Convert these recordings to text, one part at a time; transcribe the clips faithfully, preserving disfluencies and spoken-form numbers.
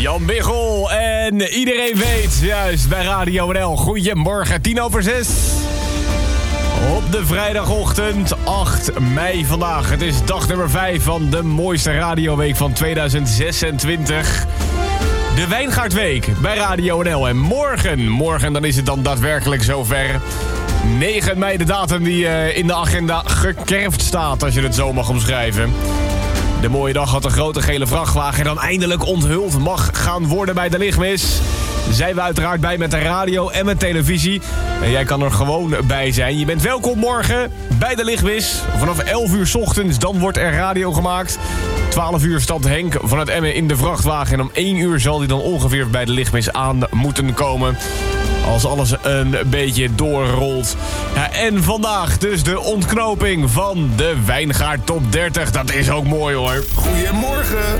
Jan Biggel en iedereen weet, juist bij Radio N L. Goedemorgen, tien over zes. Op de vrijdagochtend, acht mei vandaag. Het is dag nummer vijf van de mooiste radioweek van tweeduizend zesentwintig. De Wijngaardweek bij Radio N L. En morgen, morgen dan is het dan daadwerkelijk zover. negen mei, de datum die uh, in de agenda gekerfd staat, als je het zo mag omschrijven. De mooie dag had een grote gele vrachtwagen dan eindelijk onthuld mag gaan worden bij de lichtmis. Zijn we uiteraard bij met de radio en met televisie. En jij kan er gewoon bij zijn. Je bent welkom morgen bij de lichtmis. Vanaf elf uur 's ochtends, dan wordt er radio gemaakt. twaalf uur stapt Henk van het Emmen in de vrachtwagen. En om één uur zal hij dan ongeveer bij de lichtmis aan moeten komen. Als alles een beetje doorrolt. Ja, en vandaag dus de ontknoping van de Wijngaard Top dertig. Dat is ook mooi hoor. Goedemorgen.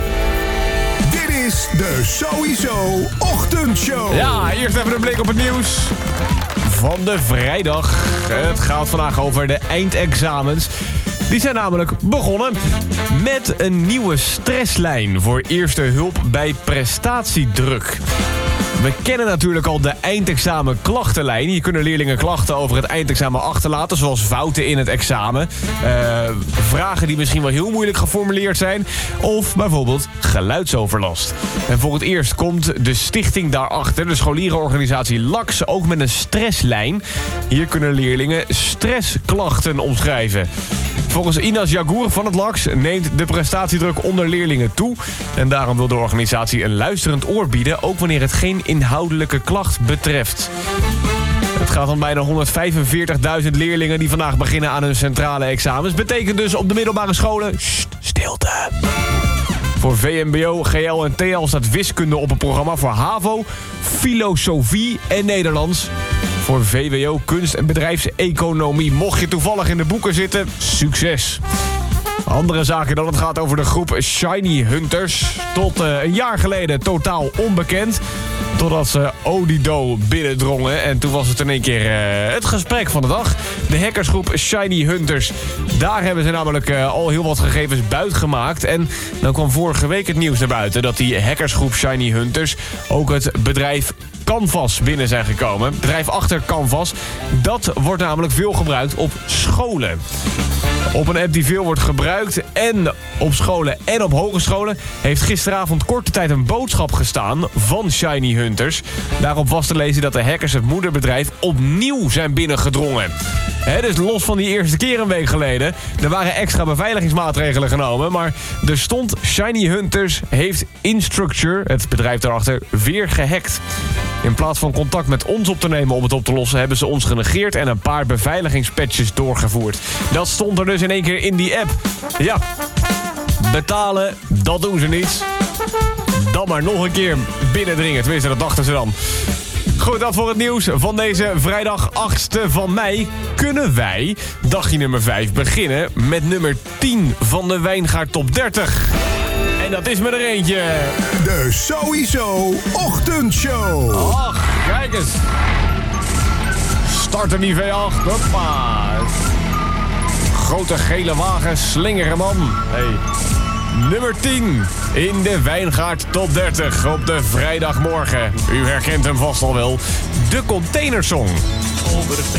Dit is de Sowieso Ochtendshow. Ja, eerst even een blik op het nieuws van de vrijdag. Het gaat vandaag over de eindexamens. Die zijn namelijk begonnen met een nieuwe stresslijn voor eerste hulp bij prestatiedruk. We kennen natuurlijk al de eindexamen klachtenlijn. Hier kunnen leerlingen klachten over het eindexamen achterlaten, zoals fouten in het examen. Uh, vragen die misschien wel heel moeilijk geformuleerd zijn. Of bijvoorbeeld geluidsoverlast. En voor het eerst komt de stichting daarachter, de scholierenorganisatie L A X, ook met een stresslijn. Hier kunnen leerlingen stressklachten omschrijven. Volgens Inas Jagour van het L A X neemt de prestatiedruk onder leerlingen toe. En daarom wil de organisatie een luisterend oor bieden, ook wanneer het geen inhoudelijke klacht betreft. Het gaat om bijna honderdvijfenveertigduizend leerlingen die vandaag beginnen aan hun centrale examens. Betekent dus op de middelbare scholen, sst, stilte. Voor V M B O, G L en T L staat wiskunde op het programma. Voor HAVO, filosofie en Nederlands. Voor V W O, kunst en bedrijfseconomie. Mocht je toevallig in de boeken zitten, succes. Andere zaken dan, het gaat over de groep Shiny Hunters. Tot uh, een jaar geleden totaal onbekend. Totdat ze Odido binnendrongen. En toen was het in één keer uh, het gesprek van de dag. De hackersgroep Shiny Hunters. Daar hebben ze namelijk uh, al heel wat gegevens buitgemaakt. En dan kwam vorige week het nieuws naar buiten dat die hackersgroep Shiny Hunters ook het bedrijf Canvas binnen zijn gekomen. Het bedrijf achter Canvas. Dat wordt namelijk veel gebruikt op scholen. Op een app die veel wordt gebruikt en op scholen en op hogescholen heeft gisteravond korte tijd een boodschap gestaan van Shiny Hunters. Daarop was te lezen dat de hackers het moederbedrijf opnieuw zijn binnengedrongen. He, dus los van die eerste keer een week geleden. Er waren extra beveiligingsmaatregelen genomen. Maar er stond Shiny Hunters heeft Instructure, het bedrijf daarachter, weer gehackt. In plaats van contact met ons op te nemen om het op te lossen, hebben ze ons genegeerd en een paar beveiligingspatches doorgevoerd. Dat stond er dus in één keer in die app. Ja, betalen, dat doen ze niet. Dan maar nog een keer binnendringen. Tenminste, dat dachten ze dan. Goed, dat voor het nieuws van deze vrijdag achtste van mei. Kunnen wij, dagje nummer vijf, beginnen met nummer tien van de Wijngaard Top dertig. En dat is me er eentje. De Sowieso Ochtendshow. Ach, kijk eens. Starten die V acht. Hoppa. Grote gele wagen, slingeren man. Hey. Nummer tien in de Wijngaard Top dertig op de vrijdagmorgen. U herkent hem vast al wel. De Containersong.